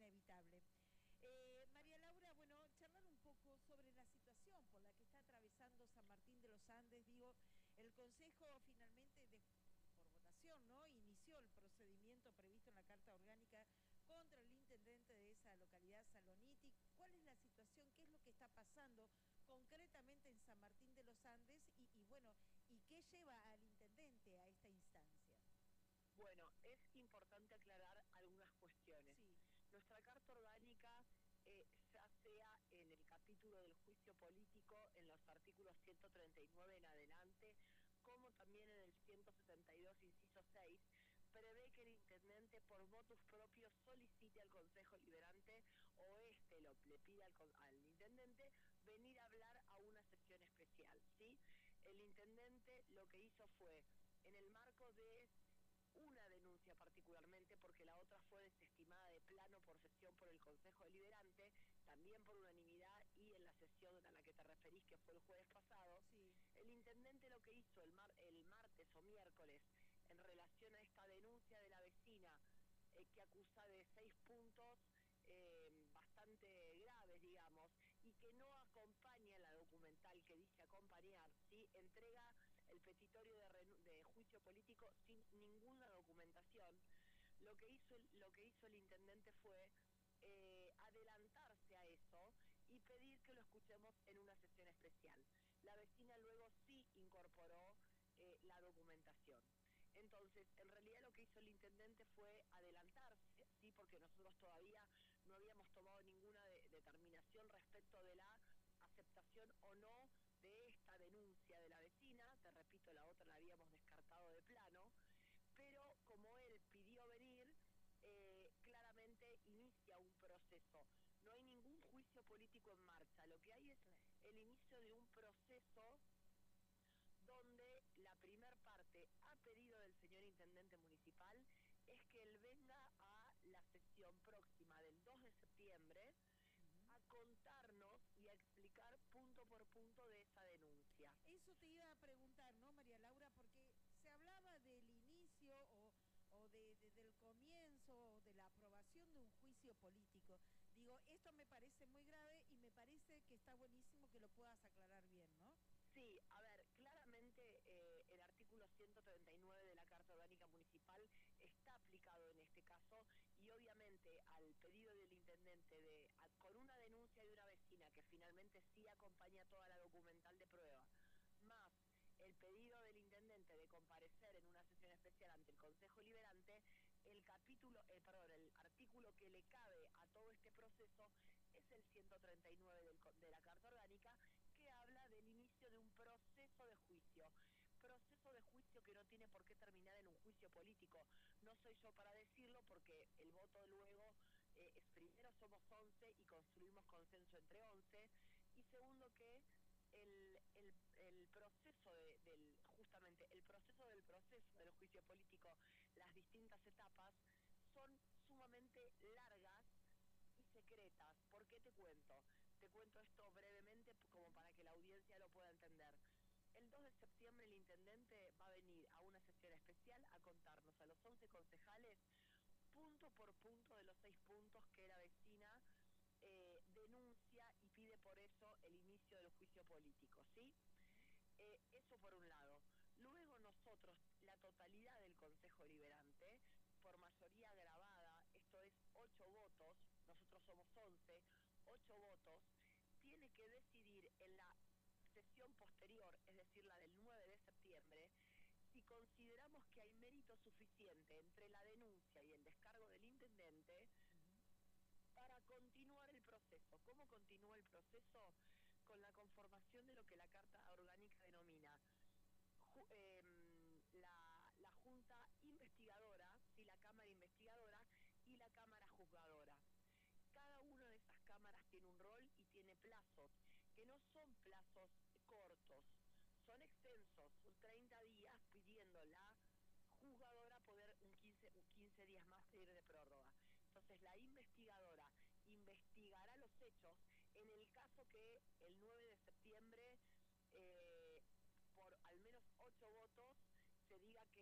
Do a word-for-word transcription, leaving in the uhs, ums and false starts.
inevitable. Eh, María Laura, bueno, charlar un poco sobre la situación por la que está atravesando San Martín de los Andes. Digo, el Consejo finalmente, de, por votación, ¿no?, inició el procedimiento previsto en la Carta Orgánica contra el intendente de esa localidad, Saloniti. ¿Cuál es la situación? ¿Qué es lo que está pasando concretamente en San Martín de los Andes? Y, y bueno, ¿y qué lleva al intendente a esta instancia? Bueno, es importante aclarar algunas cuestiones. Sí. Nuestra Carta Orgánica, eh, ya sea en el capítulo del juicio político, en los artículos ciento treinta y nueve en adelante, como también en el ciento setenta y dos, inciso seis, prevé que el intendente por votos propios solicite al Consejo Liberante o éste lo, le pida al, al intendente venir a hablar a una sesión especial, ¿sí? El intendente lo que hizo fue, en el marco de una denuncia particularmente, porque la otra fue desestimada de plano por sesión por el Consejo Deliberante, también por unanimidad, y en la sesión a la que te referís, que fue el jueves pasado, Sí. el intendente lo que hizo el, mar, el martes o miércoles en relación a esta denuncia de la vecina, eh, que acusa de seis puntos eh, bastante graves, digamos, y que no acompaña la documental que dice acompañar, ¿sí? Entrega el petitorio de, de juicio político sin ninguna documentación. Lo que hizo el, lo que hizo el intendente fue eh, adelantarse a eso y pedir que lo escuchemos en una sesión especial. La vecina luego sí incorporó eh, la documentación. Entonces, en realidad lo que hizo el intendente fue adelantarse, sí, porque nosotros todavía no habíamos tomado ninguna de, determinación respecto de la aceptación o no de esta denuncia de la vecina. Te repito, la otra la habíamos descartado de plano, pero como él pidió venir, eh, claramente inicia un proceso. No hay ningún juicio político en marcha, lo que hay es el inicio de un proceso donde la primer parte, a pedido del señor intendente municipal, es que él venga a la sesión próxima del dos de septiembre a contarnos y a explicar punto por punto de esa denuncia. Eso te iba a preguntar, ¿no, María Laura? Porque se hablaba del inicio o, o de, de, del comienzo, de la aprobación de un juicio político. Digo, esto me parece muy grave y me parece que está buenísimo que lo puedas aclarar bien, ¿no? Sí, a ver, claramente eh, el artículo ciento treinta y nueve de la Carta Orgánica Municipal está aplicado en este caso y obviamente al pedido del intendente de, a, con una denuncia de una vecina que finalmente sí acompaña toda la documental de prueba, más el pedido del intendente de comparecer en una sesión especial ante el Consejo Liberante, el capítulo, eh, perdón, el artículo que le cabe a todo este proceso es el ciento treinta y nueve del, de la Carta Orgánica, que habla del inicio de un proceso de juicio. Proceso de juicio que no tiene por qué terminar en un juicio político. No soy yo para decirlo, porque el voto luego eh, es, primero somos once y construimos consenso entre once, y segundo que el, el, el proceso de, del, justamente el proceso del proceso del juicio político, las distintas etapas, son sumamente largas y secretas. ¿Por qué te cuento? Te cuento esto brevemente como para que la audiencia lo pueda entender. El dos de septiembre el intendente va a venir a una sesión especial a contarnos a los once concejales punto por punto de los seis puntos que la vecina eh, denuncia y pide por eso el inicio del juicio político, ¿sí? Eh, eso por un lado. Luego nosotros, la totalidad del Consejo Liberante, por mayoría agravada, esto es ocho votos, nosotros somos once, ocho votos, tiene que decidir en la sesión posterior, es decir, la del nueve de septiembre, si consideramos que hay mérito suficiente entre la denuncia y el descargo del intendente para continuar el proceso. ¿Cómo continúa el proceso? Con la conformación de lo que la Carta Orgánica denomina Ju eh, la, la Junta Investigadora, ¿sí? La Cámara Investigadora y la Cámara Juzgadora. Cada una de esas cámaras tiene un rol y tiene plazos, que no son plazos cortos, son extensos, son treinta días pidiendo la juzgadora poder un quince, un quince días más pedir de prórroga. Entonces la investigadora investigará los hechos en el caso que el nueve de septiembre